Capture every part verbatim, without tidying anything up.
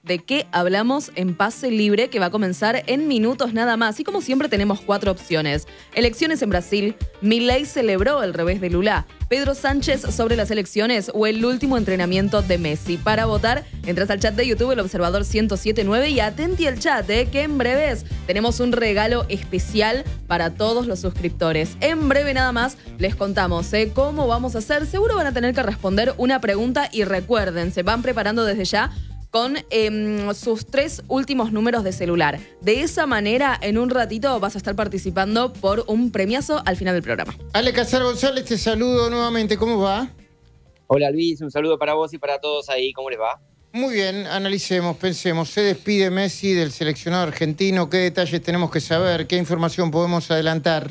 de qué hablamos en Pase Libre, que va a comenzar en minutos nada más. Y como siempre tenemos cuatro opciones. Elecciones en Brasil, Milei celebró el revés de Lula, Pedro Sánchez sobre las elecciones o el último entrenamiento de Messi. Para votar, entras al chat de YouTube, El Observador ciento siete punto nueve, y atenti al chat, eh, que en breves tenemos un regalo especial para todos los suscriptores. En breve nada más les contamos eh, cómo vamos a hacer. Seguro van a tener que responder una pregunta y recuerden, se van preparando desde ya con eh, sus tres últimos números de celular. De esa manera, en un ratito vas a estar participando por un premiazo al final del programa. Ale Casar González, te saludo nuevamente. ¿Cómo va? Hola Luis, un saludo para vos y para todos ahí. ¿Cómo les va? Muy bien, analicemos, pensemos. Se despide Messi del seleccionado argentino. ¿Qué detalles tenemos que saber? ¿Qué información podemos adelantar?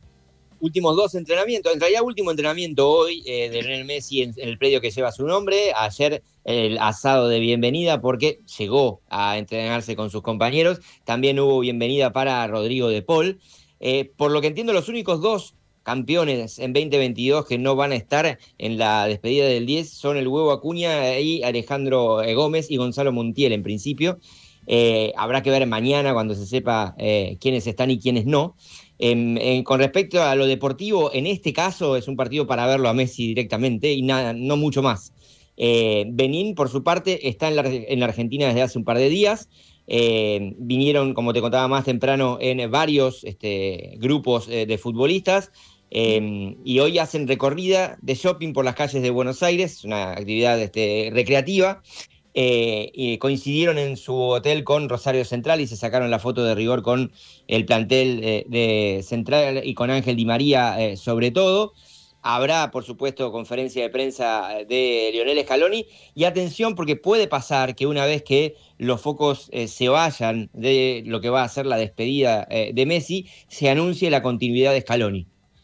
Últimos dos entrenamientos, en realidad último entrenamiento hoy eh, de Lionel Messi en, en el predio que lleva su nombre. Ayer el asado de bienvenida porque llegó a entrenarse con sus compañeros. También hubo bienvenida para Rodrigo de Paul. Eh, por lo que entiendo, los únicos dos campeones en veinte veintidós que no van a estar en la despedida del diez son el Huevo Acuña y Alejandro Gómez y Gonzalo Montiel en principio. Eh, habrá que ver mañana cuando se sepa eh, quiénes están y quiénes no. En, en, con respecto a lo deportivo, en este caso es un partido para verlo a Messi directamente y nada, no mucho más. Eh, Benín, por su parte, está en la, en la Argentina desde hace un par de días. Eh, vinieron, como te contaba más temprano, en varios este, grupos eh, de futbolistas eh, y hoy hacen recorrida de shopping por las calles de Buenos Aires, una actividad este, recreativa. Eh, y coincidieron en su hotel con Rosario Central y se sacaron la foto de rigor con el plantel eh, de Central y con Ángel Di María eh, sobre todo. Habrá, por supuesto, conferencia de prensa de Lionel Scaloni y atención porque puede pasar que una vez que los focos eh, se vayan de lo que va a ser la despedida eh, de Messi, se anuncie la continuidad de Scaloni.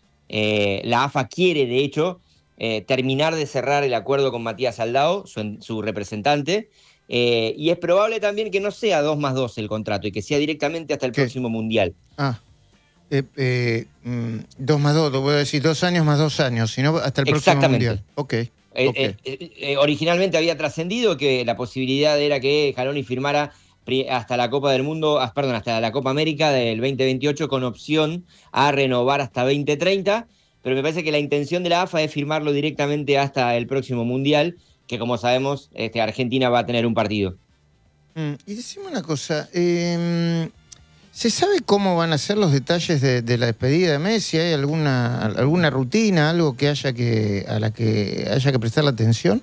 Eh, la A F A quiere, de hecho, Eh, terminar de cerrar el acuerdo con Matías Aldao, su, su representante, eh, y es probable también que no sea dos más dos el contrato y que sea directamente hasta el ¿Qué? próximo Mundial. Ah, eh, eh, mm, dos más dos, voy a decir dos años más dos años, sino hasta el próximo Mundial. Ok. Eh, okay. eh, eh, originalmente había trascendido que la posibilidad era que Scaloni firmara hasta la Copa del Mundo, ah, perdón, hasta la Copa América del veinte veintiocho con opción a renovar hasta veinte treinta. Pero me parece que la intención de la A F A es firmarlo directamente hasta el próximo Mundial, que como sabemos, este, Argentina va a tener un partido. Mm, y decime una cosa, eh, ¿se sabe cómo van a ser los detalles de, de la despedida de Messi? ¿Hay alguna, alguna rutina, algo que haya que, a la que haya que prestarle atención?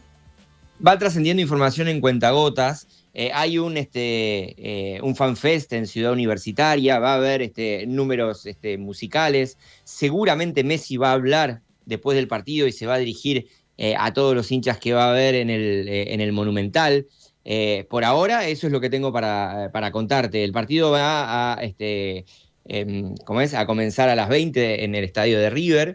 Va trascendiendo información en cuentagotas. Eh, hay un, este, eh, un fanfest en Ciudad Universitaria, va a haber este, números este, musicales. Seguramente Messi va a hablar después del partido y se va a dirigir eh, a todos los hinchas que va a haber en el, eh, en el Monumental. Eh, por ahora, eso es lo que tengo para, para contarte. El partido va a, este, eh, ¿cómo es? a comenzar a las veinte en el estadio de River.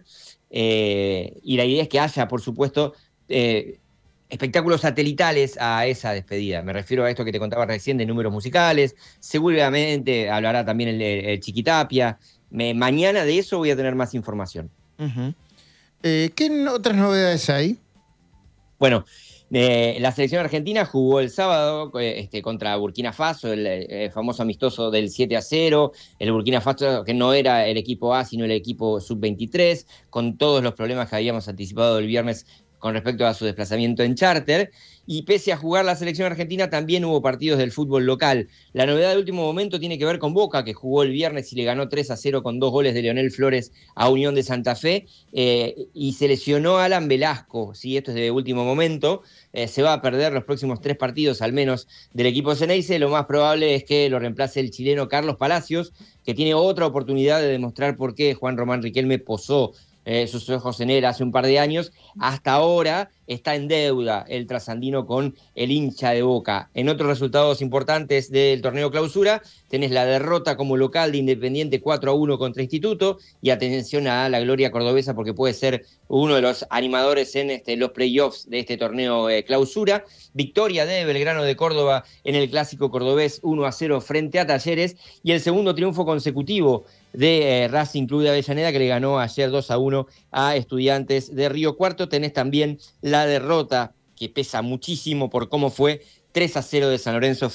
Eh, y la idea es que haya, por supuesto, Eh, espectáculos satelitales a esa despedida. Me refiero a esto que te contaba recién de números musicales. Seguramente hablará también el, el Chiquitapia. Me, mañana de eso voy a tener más información. Uh-huh. eh, ¿Qué otras novedades hay? Bueno, eh, la selección argentina jugó el sábado eh, este, contra Burkina Faso, el, el famoso amistoso del siete a cero. El Burkina Faso, que no era el equipo A, sino el equipo sub veintitrés, con todos los problemas que habíamos anticipado el viernes con respecto a su desplazamiento en charter, y pese a jugar la selección argentina también hubo partidos del fútbol local. La novedad de último momento tiene que ver con Boca, que jugó el viernes y le ganó tres a cero con dos goles de Leonel Flores a Unión de Santa Fe, eh, y se lesionó Alan Velasco, ¿sí? Esto es de último momento, eh, se va a perder los próximos tres partidos al menos del equipo Ceneice. Lo más probable es que lo reemplace el chileno Carlos Palacios, que tiene otra oportunidad de demostrar por qué Juan Román Riquelme posó Eh, sus ojos en él hace un par de años. Hasta ahora está en deuda el trasandino con el hincha de Boca. En otros resultados importantes del torneo clausura, tenés la derrota como local de Independiente cuatro a uno contra Instituto, y atención a la gloria cordobesa porque puede ser uno de los animadores en este, los playoffs de este torneo eh, clausura. Victoria de Belgrano de Córdoba en el clásico cordobés uno a cero frente a Talleres, y el segundo triunfo consecutivo de eh, Racing Club de Avellaneda, que le ganó ayer dos a uno a Estudiantes de Río Cuarto. Tenés también la derrota, que pesa muchísimo por cómo fue, tres a cero de San Lorenzo